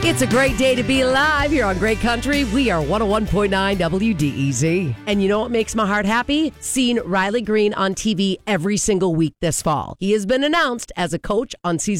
It's a great day to be alive here on Great Country. We are 101.9 WDEZ. And you know what makes my heart happy? Seeing Riley Green on TV every single week this fall. He has been announced as a coach on season